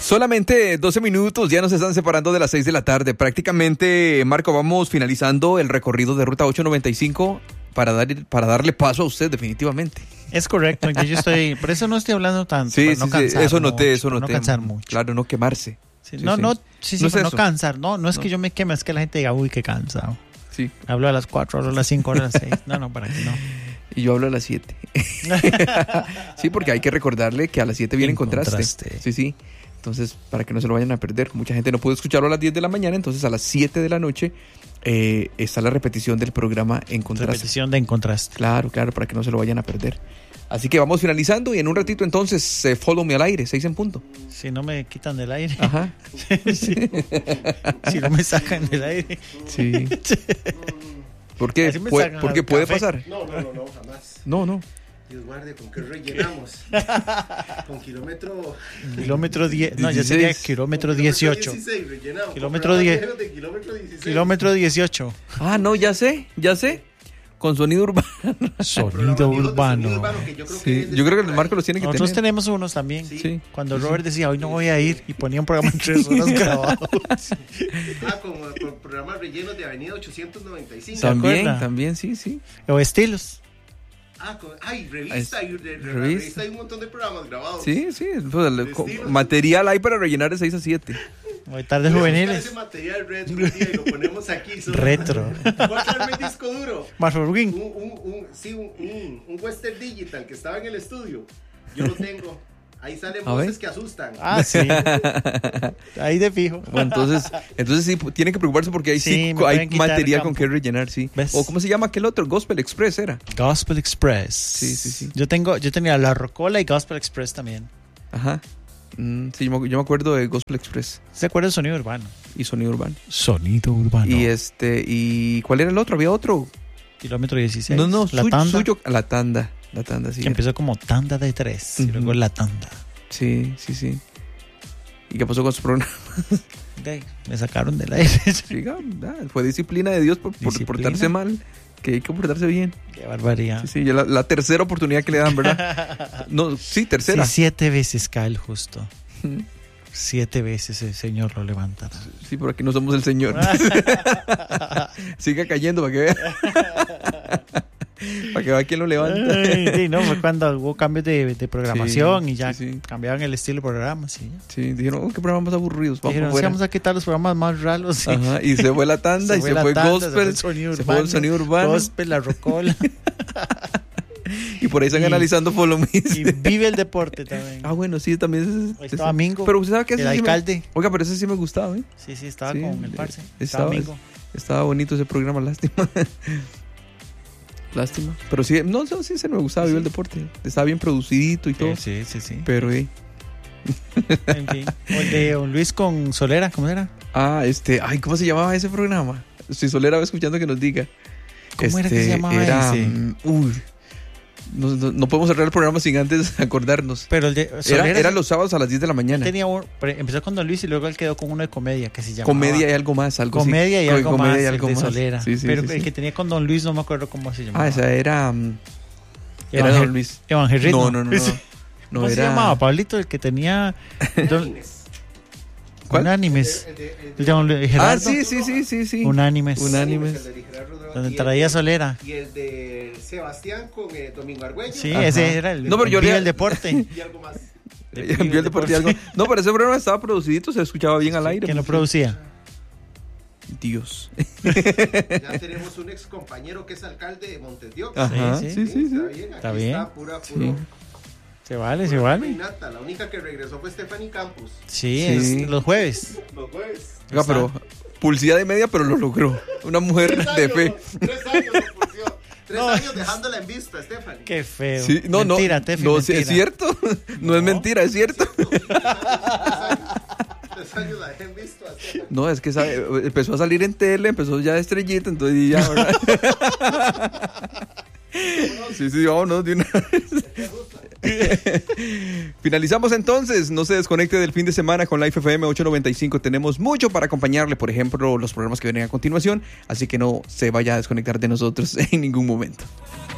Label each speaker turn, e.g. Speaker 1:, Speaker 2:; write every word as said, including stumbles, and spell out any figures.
Speaker 1: Solamente doce minutos, ya nos están separando de las seis de la tarde. Prácticamente, Marco, vamos finalizando el recorrido de Ruta ocho noventa y cinco para, dar, para darle paso a usted definitivamente.
Speaker 2: Es correcto, yo estoy, por eso no estoy hablando tanto,
Speaker 1: sí,
Speaker 2: para
Speaker 1: sí,
Speaker 2: no cansar
Speaker 1: sí, eso
Speaker 2: mucho,
Speaker 1: noté, eso
Speaker 2: para
Speaker 1: noté.
Speaker 2: no cansar mucho.
Speaker 1: Claro, no quemarse.
Speaker 2: Sí,
Speaker 1: sí,
Speaker 2: no,
Speaker 1: sí.
Speaker 2: no, sí, sí,
Speaker 1: no, es
Speaker 2: para
Speaker 1: eso.
Speaker 2: no cansar, no, no es
Speaker 1: no.
Speaker 2: que yo me queme, es que la gente diga, uy, qué cansado.
Speaker 1: Sí.
Speaker 2: Hablo a las cuatro, hablo a las cinco, hablo a las seis. No, no, para que no.
Speaker 1: Y yo hablo a las siete. Sí, porque hay que recordarle que a las siete viene en contraste.
Speaker 2: contraste.
Speaker 1: Sí, sí. Entonces, para que no se lo vayan a perder. Mucha gente no pudo escucharlo a las diez de la mañana, entonces a las siete de la noche eh, está la repetición del programa En Contraste.
Speaker 2: Repetición de En Contraste.
Speaker 1: Claro, claro, para que no se lo vayan a perder. Así que vamos finalizando y en un ratito entonces eh, Follow Me al aire, seis en punto.
Speaker 2: Si no me quitan del aire.
Speaker 1: Ajá.
Speaker 2: Sí. Si no me sacan del aire.
Speaker 1: Sí. ¿Por qué?
Speaker 2: Así me
Speaker 1: Pu-
Speaker 2: sacan
Speaker 1: porque
Speaker 2: al
Speaker 1: puede
Speaker 2: café.
Speaker 1: pasar.
Speaker 3: No, no, no, no, jamás.
Speaker 1: No, no.
Speaker 3: Dios guarde, ¿con qué rellenamos? Con kilómetro...
Speaker 2: Kilómetro diez. No, ya
Speaker 1: dieciséis.
Speaker 2: sería kilómetro dieciocho.
Speaker 3: dieciséis rellenamos.
Speaker 2: Kilómetro
Speaker 3: Con
Speaker 2: diez.
Speaker 3: programas de kilómetro dieciséis.
Speaker 2: Kilómetro dieciocho.
Speaker 1: Ah, no, ya sé, ya sé. Con sonido urbano.
Speaker 2: Sonido
Speaker 3: Programas de
Speaker 2: urbano.
Speaker 3: sonido urbano que yo creo que
Speaker 1: Sí,
Speaker 3: es de
Speaker 1: yo creo que
Speaker 3: estar
Speaker 1: el
Speaker 3: por
Speaker 1: Marco
Speaker 3: ahí.
Speaker 1: los tiene que
Speaker 2: Nosotros
Speaker 1: tener.
Speaker 2: tenemos unos también.
Speaker 1: Sí.
Speaker 2: Cuando
Speaker 1: Sí,
Speaker 2: Robert decía, hoy no voy a ir, y ponía un programa en tres horas grabado.
Speaker 3: Ah, como con programas rellenos de Avenida ochocientos noventa y cinco.
Speaker 1: También,
Speaker 2: acuerda?
Speaker 1: también, sí, sí.
Speaker 2: O estilos.
Speaker 3: Ah, con, ay, revista.
Speaker 1: Es-
Speaker 3: y de, de-
Speaker 1: revista.
Speaker 3: revista hay un montón de programas grabados.
Speaker 1: Sí, sí. Pues, el-
Speaker 3: De
Speaker 1: co-
Speaker 3: estilo.
Speaker 1: material hay para rellenar de seis a siete.
Speaker 2: O de tardes
Speaker 3: Voy a buscar
Speaker 2: juveniles.
Speaker 3: ese material retro un día y lo ponemos aquí. solo-
Speaker 2: Retro.
Speaker 3: Voy a traerme el disco duro.
Speaker 2: Marfurguín.
Speaker 3: Un, un, un, sí, un, un, un Western Digital que estaba en el estudio. Yo lo tengo. Ahí salen
Speaker 1: A
Speaker 3: voces
Speaker 1: ver.
Speaker 3: que asustan.
Speaker 2: Ah, sí. Ahí de fijo.
Speaker 1: Bueno, entonces, entonces sí, pu- tiene que preocuparse porque ahí sí,
Speaker 2: Sí, me
Speaker 1: co- hay
Speaker 2: pueden quitar
Speaker 1: material con
Speaker 2: campo.
Speaker 1: que rellenar, sí.
Speaker 2: ¿Ves?
Speaker 1: O ¿cómo se llama aquel otro? Gospel Express era.
Speaker 2: Gospel Express.
Speaker 1: Sí, sí, sí.
Speaker 2: Yo tengo, yo tenía la Rocola y Gospel Express también.
Speaker 1: Ajá. Mm, sí, yo me, yo me acuerdo de Gospel Express
Speaker 2: ¿Se acuerda del sonido urbano?
Speaker 1: y Sonido Urbano.
Speaker 2: Sonido urbano.
Speaker 1: Y este, ¿y cuál era el otro? Había otro.
Speaker 2: Kilómetro dieciséis.
Speaker 1: No, no,
Speaker 2: la
Speaker 1: suyo,
Speaker 2: tanda.
Speaker 1: suyo- la tanda. La tanda, sí.
Speaker 2: Que
Speaker 1: era.
Speaker 2: empezó como tanda de tres. Y
Speaker 1: Ujú.
Speaker 2: luego la tanda.
Speaker 1: Sí, sí, sí. ¿Y qué pasó con su programa?
Speaker 2: Ok, me sacaron del aire.
Speaker 1: Sí, ah, fue disciplina de Dios por, por
Speaker 2: Disciplina.
Speaker 1: portarse mal. Que hay que portarse bien.
Speaker 2: Qué barbaridad.
Speaker 1: Sí, sí, ya la, la tercera oportunidad que le dan, ¿verdad? No, sí, tercera.
Speaker 2: Sí, siete veces cae el justo.
Speaker 1: Mm.
Speaker 2: Siete veces el Señor lo levantará.
Speaker 1: Sí, por aquí no somos el Señor. Siga cayendo para que vea. Para que vea quién lo levanta.
Speaker 2: Ay, sí, no, fue cuando hubo cambios de, de programación
Speaker 1: Sí,
Speaker 2: y ya
Speaker 1: sí, sí.
Speaker 2: cambiaban el estilo de programas. Sí.
Speaker 1: Sí, dijeron, oh, qué programas más aburridos. Vamos
Speaker 2: Dijeron, sí,
Speaker 1: fuera.
Speaker 2: vamos a quitar los programas más raros. Sí.
Speaker 1: Ajá, y se fue la tanda y se
Speaker 2: la
Speaker 1: fue
Speaker 2: tanda,
Speaker 1: gospel.
Speaker 2: se fue el sonido
Speaker 1: se fue el
Speaker 2: urbano,
Speaker 1: sonido urbano.
Speaker 2: Gospel, la rocola.
Speaker 1: Y por ahí están
Speaker 2: Y-
Speaker 1: analizando Follow Me.
Speaker 2: Y vive el deporte también.
Speaker 1: Ah, bueno, sí, también es.
Speaker 2: Ahí
Speaker 1: es-
Speaker 2: estaba Mingo,
Speaker 1: Pero usted sabe que
Speaker 2: el
Speaker 1: ese sí me-
Speaker 2: alcalde.
Speaker 1: Oiga, pero ese sí me gustaba, ¿eh?
Speaker 2: Sí, sí, estaba
Speaker 1: Sí,
Speaker 2: con el parce.
Speaker 1: estaba-
Speaker 2: Estaba Mingo.
Speaker 1: Estaba bonito ese programa, lástima. Lástima. Pero sí, no, no, sí, se me gustaba, vive el deporte. Estaba bien producidito y todo.
Speaker 2: Sí, sí, sí, sí.
Speaker 1: Pero, eh.
Speaker 2: En fin. O el de Don Luis con Solera, ¿cómo era?
Speaker 1: Ah, este. Ay, ¿cómo se llamaba ese programa? Si Solera va escuchando que nos diga.
Speaker 2: ¿Cómo era que se llamaba
Speaker 1: era,
Speaker 2: ese?
Speaker 1: mm, Uy. No, no, no podemos cerrar el programa sin antes acordarnos.
Speaker 2: Pero el de
Speaker 1: Era,
Speaker 2: Solera
Speaker 1: era los sábados a las diez de la mañana.
Speaker 2: tenía un- pero empezó con Don Luis y luego él quedó con uno de comedia que se llamaba
Speaker 1: Comedia y algo más. Algo así.
Speaker 2: Comedia y
Speaker 1: Co-
Speaker 2: algo
Speaker 1: comedia
Speaker 2: más,
Speaker 1: y
Speaker 2: el
Speaker 1: algo
Speaker 2: de
Speaker 1: más.
Speaker 2: Solera.
Speaker 1: Sí, sí,
Speaker 2: pero
Speaker 1: sí,
Speaker 2: el
Speaker 1: sí.
Speaker 2: que tenía con Don Luis no me acuerdo cómo se llamaba.
Speaker 1: Ah, esa era. mm, Era
Speaker 2: Evangel-
Speaker 1: Don Luis.
Speaker 2: Evangelino.
Speaker 1: No, no, no. no.
Speaker 2: Sí.
Speaker 1: No,
Speaker 2: ¿Cómo se
Speaker 1: era-
Speaker 2: llamaba? Pablito, el que tenía Don-
Speaker 1: ¿Cuál?
Speaker 2: Unánimes.
Speaker 3: El de- el
Speaker 2: El
Speaker 3: de-
Speaker 2: de Don Luis-
Speaker 1: Ah,
Speaker 2: Gerardo.
Speaker 1: sí, sí, sí, sí, sí.
Speaker 2: Unánimes.
Speaker 1: Unánimes.
Speaker 3: el de Gerardo Roa,
Speaker 2: Donde
Speaker 3: y el
Speaker 2: traía
Speaker 3: de-
Speaker 2: Solera.
Speaker 3: Y el de Sebastián con eh, Domingo Argüello.
Speaker 2: Sí,
Speaker 1: Ajá.
Speaker 2: ese era el,
Speaker 1: No, pero yo
Speaker 2: Vive
Speaker 1: le-
Speaker 2: el deporte.
Speaker 3: Y algo más.
Speaker 1: Vio el deporte y algo. No, pero ese programa estaba producidito, se escuchaba bien al aire.
Speaker 2: ¿Quién lo
Speaker 1: porque-
Speaker 2: producía?
Speaker 1: Dios.
Speaker 3: Ya tenemos un ex compañero que es alcalde de Montes de Oca.
Speaker 1: Ajá,
Speaker 2: sí.
Speaker 1: sí, sí, sí.
Speaker 3: Está bien, aquí
Speaker 2: Está bien.
Speaker 3: está pura,
Speaker 1: Sí.
Speaker 3: puro,
Speaker 2: Se vale, se
Speaker 3: pura
Speaker 2: vale.
Speaker 3: caminata. La única que regresó fue Stephanie Campos.
Speaker 2: Sí,
Speaker 1: Sí.
Speaker 2: es los jueves.
Speaker 3: Los jueves.
Speaker 1: Oiga, pero pulsida de media, pero lo logró. Una mujer
Speaker 3: Tres
Speaker 1: de
Speaker 3: años,
Speaker 1: fe.
Speaker 3: Tres años de pulsión. Tres
Speaker 2: No.
Speaker 3: años dejándola en vista, Stephanie.
Speaker 2: Qué feo.
Speaker 1: Sí, no,
Speaker 2: mentira,
Speaker 1: no.
Speaker 2: Tefi,
Speaker 1: no, sí,
Speaker 2: mentira.
Speaker 1: es cierto. No. es mentira, es cierto.
Speaker 3: Tres años la dejé en visto a Stephanie.
Speaker 1: No, es que sabe, empezó a salir en tele, empezó ya de estrellita, entonces ya, ¿verdad? Sí, sí, vámonos de una vez. Finalizamos entonces. No se desconecte del fin de semana con Life F M ocho noventa y cinco. Tenemos mucho para acompañarle, por ejemplo, los programas que vienen a continuación. Así que no se vaya a desconectar de nosotros en ningún momento.